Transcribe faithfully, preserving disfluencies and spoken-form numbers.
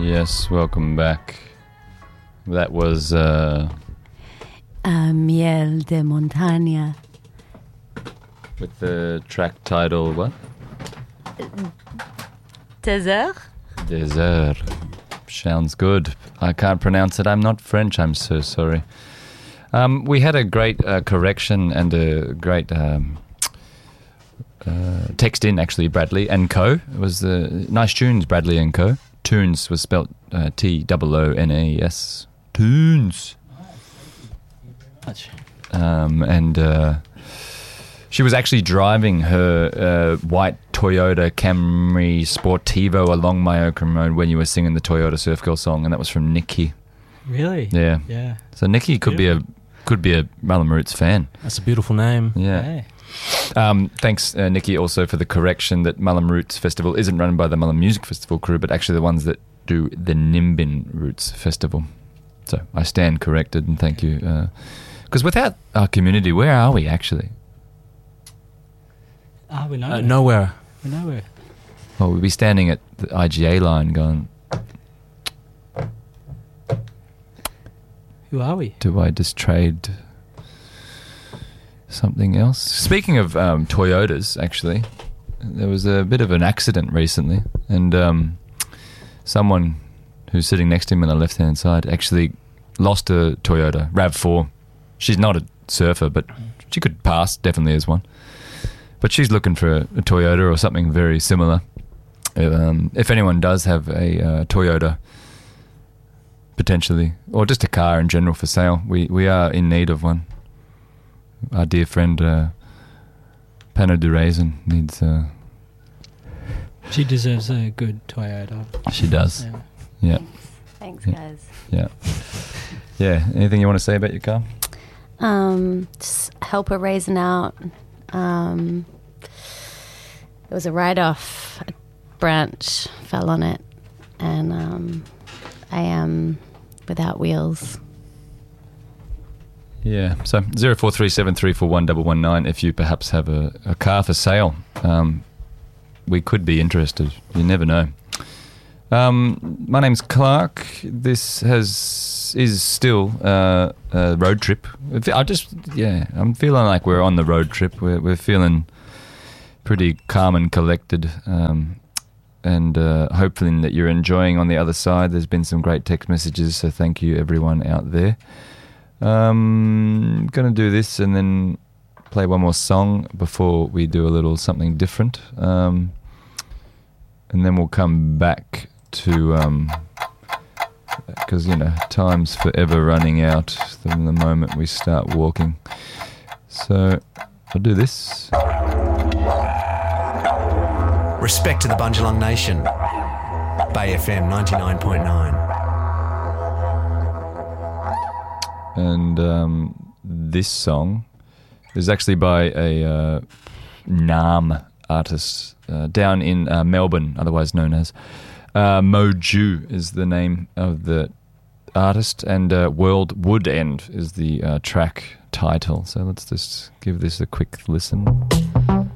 Yes, welcome back. That was uh, uh, Miel de Montaña. With the track title, what? Désert? Désert. Sounds good. I can't pronounce it. I'm not French. I'm so sorry. Um, we had a great uh, correction and a great um, uh, text in, actually, Bradley and Co. It was the nice tunes, Bradley and Co. Tunes was spelt uh, T O O N E S. Tunes. Um, and uh, she was actually driving her uh, white Toyota Camry Sportivo along Myochrome Road when you were singing the Toyota Surf Girl song, and that was from Nikki. Really? Yeah. Yeah. So Nikki could be a could be a Mullen Roots fan. That's a beautiful name. Yeah. Hey. Um, thanks, uh, Nikki, also for the correction that Mullen Roots Festival isn't run by the Mullen Music Festival crew, but actually the ones that do the Nimbin Roots Festival. So I stand corrected, and thank you. Because uh, without our community, where are we actually? Ah, oh, we know. Uh, nowhere. We know where. Well, we'd be standing at the I G A line going, who are we? do I just trade something else? Speaking of um, Toyotas, actually, there was a bit of an accident recently, and um, someone who's sitting next to him on the left-hand side actually lost a Toyota RAV four. She's not a surfer, but she could pass definitely as one. But she's looking for a, a Toyota or something very similar. Um, if anyone does have a uh, Toyota, potentially, or just a car in general for sale, we, we are in need of one. Our dear friend uh, Pano de Raisin needs... Uh, she deserves a good Toyota. She does. Yeah. Yeah. Thanks, yeah. guys. Yeah. Yeah. Anything you want to say about your car? Um, just help a raisin out. Um, it was a write-off. A branch fell on it, and um, I am without wheels. Yeah. So zero four three seven three four one double one nine. If you perhaps have a, a car for sale, um, we could be interested. You never know. Um, my name's Clark. This has is still uh, a road trip. I just yeah, I'm feeling like we're on the road trip. We're we're feeling pretty calm and collected, um, and uh, hopefully that you're enjoying on the other side. There's been some great text messages, so thank you everyone out there. Um, gonna do this and then play one more song before we do a little something different, um, and then we'll come back to um because you know time's forever running out from the moment we start walking, so I'll do this. Respect to the Bundjalung Nation. Bay F M ninety-nine point nine. And um, this song is actually by a uh, Naarm artist uh, down in uh, Melbourne, otherwise known as Uh, Moju is the name of the artist, and uh, World Wood End is the uh, track title. So let's just give this a quick listen.